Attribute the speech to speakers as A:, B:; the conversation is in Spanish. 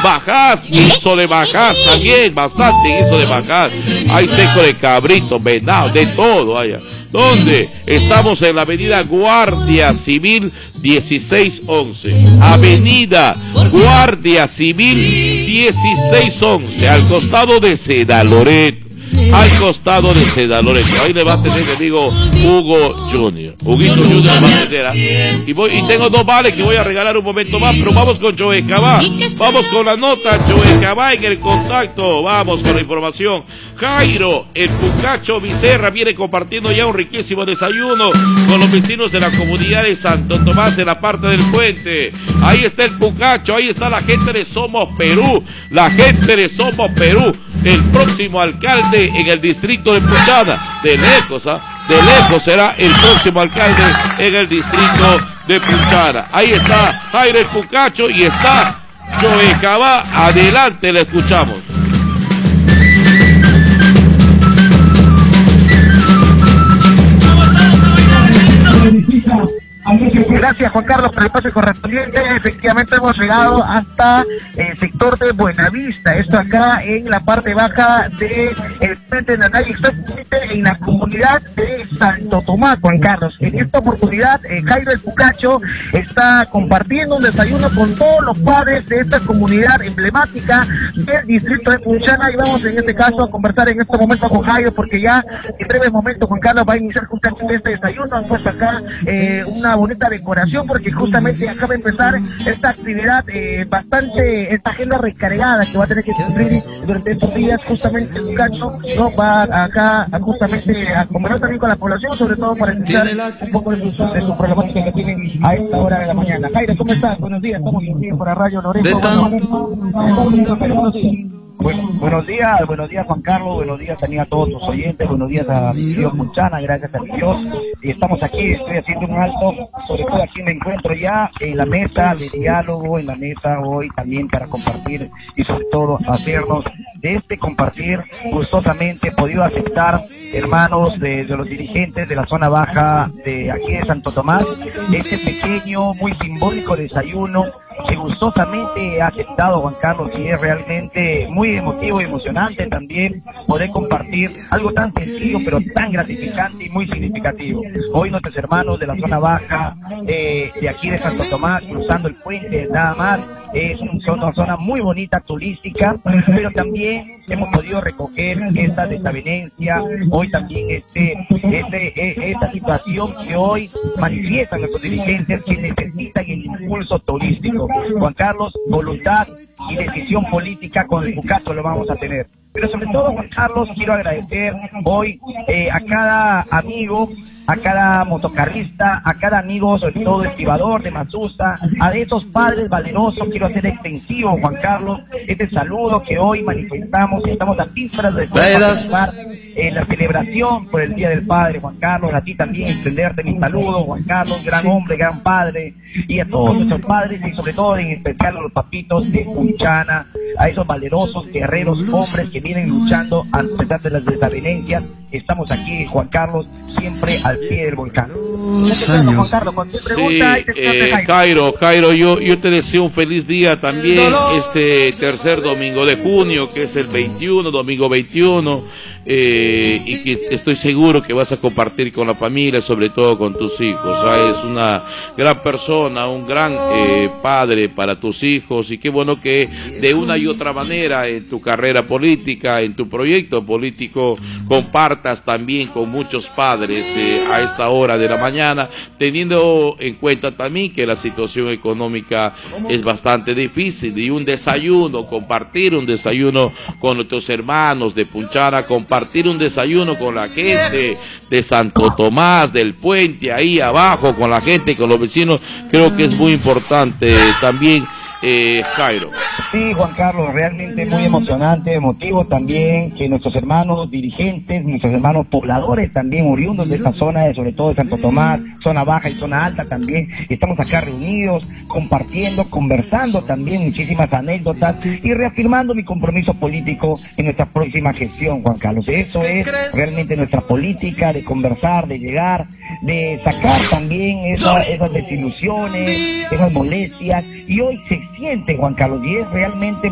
A: Bajás, guiso de bajás también, bastante guiso de bajás. Hay seco de cabrito, venado, de todo allá. ¿Dónde? Estamos en la avenida Guardia Civil 1611. Avenida Guardia Civil 1611, al costado de Seda Loreto. Al costado de Seda Loreto. Ahí le va a tener el amigo Hugo Junior. Huguito Junior va a tener. Y tengo dos vales que voy a regalar un momento más, pero vamos con Joe Cabá. Vamos con la nota, Joe Cabá en el contacto. Vamos con la información. Jairo, el Pucacho Vicerra viene compartiendo ya un riquísimo desayuno con los vecinos de la comunidad de Santo Tomás en la parte del puente. Ahí está el Pucacho, ahí está la gente de Somos Perú, la gente de Somos Perú, el próximo alcalde en el distrito de Punchana, de lejos será el próximo alcalde en el distrito de Punchana. Ahí está Jairo el Pucacho y está Joe Cabá, adelante, le escuchamos.
B: Gracias, Juan Carlos, por el pase correspondiente. Efectivamente hemos llegado hasta el sector de Buenavista, esto acá en la parte baja del frente de la calle, exactamente en la comunidad de Santo Tomás, Juan Carlos. En esta oportunidad, Jairo el Pucacho está compartiendo un desayuno con todos los padres de esta comunidad emblemática del distrito de Punchana, y vamos en este caso a conversar en este momento con Jairo, porque ya en breve momento Juan Carlos va a iniciar justamente este desayuno. Han puesto acá una bonita decoración, porque justamente acaba de empezar esta actividad esta agenda recargada que va a tener que cumplir durante estos días. Justamente el Pucacho no va acá justamente a conversar también con la población, sobre todo para escuchar un poco de su problemática que tienen a esta hora de la mañana. Jairo, ¿cómo estás? Buenos días, estamos aquí por la Radio Loreto. Buenos días Juan Carlos, buenos días también a todos los oyentes, buenos días a mi Dios Punchana, gracias a mi Dios. Y estamos aquí, estoy haciendo un alto, sobre todo aquí me encuentro ya en la mesa de diálogo, en la mesa hoy también para compartir y sobre todo hacernos de este compartir. Gustosamente he podido aceptar, hermanos de los dirigentes de la zona baja de aquí de Santo Tomás, este pequeño, muy simbólico desayuno que gustosamente ha aceptado Juan Carlos, y es realmente muy emotivo y emocionante también poder compartir algo tan sencillo pero tan gratificante y muy significativo. Hoy nuestros hermanos de la zona baja de aquí de Santo Tomás, cruzando el puente nada más, es una zona muy bonita, turística, pero también hemos podido recoger esta desavenencia, hoy también esta situación que hoy manifiestan nuestros dirigentes que necesitan el impulso turístico. Juan Carlos, voluntad y decisión política con el Pucacho lo vamos a tener. Pero sobre todo, Juan Carlos, quiero agradecer hoy a cada amigo, a cada motocarrista, a cada amigo, sobre todo estibador de Masusa, a esos padres valerosos. Quiero hacer extensivo, Juan Carlos, este saludo que hoy manifestamos. Estamos a vísperas de participar en la celebración por el Día del Padre, Juan Carlos. A ti también extenderte mi saludo, Juan Carlos, gran hombre, gran padre, y a todos nuestros padres, y sobre todo en especial a los papitos de Punchana, a esos valerosos guerreros hombres que vienen luchando a pesar de las desavenencias. Estamos aquí, Juan Carlos, siempre al pie del volcán.
A: Juan Carlos, sí, Jairo, yo te deseo un feliz día también este tercer domingo de junio, que es el 21, domingo 21, y que estoy seguro que vas a compartir con la familia, sobre todo con tus hijos. Es una gran persona, un gran padre para tus hijos, y qué bueno que de una y otra manera en tu carrera política, en tu proyecto político, compartas también con muchos padres a esta hora de la mañana, teniendo en cuenta también que la situación económica es bastante difícil, y un desayuno, compartir un desayuno con nuestros hermanos de Punchana, compartir un desayuno con la gente de Santo Tomás, del puente, ahí abajo, con la gente, con los vecinos, creo que es muy importante también. Jairo.
B: Sí, Juan Carlos, realmente muy emocionante, emotivo también que nuestros hermanos dirigentes, nuestros hermanos pobladores también, oriundos de esta zona, sobre todo de Santo Tomás, zona baja y zona alta también, estamos acá reunidos, compartiendo, conversando también muchísimas anécdotas y reafirmando mi compromiso político en nuestra próxima gestión, Juan Carlos. Eso es realmente nuestra política, de conversar, de llegar, de sacar también esas desilusiones, esas molestias, y hoy se siente, Juan Carlos, y es realmente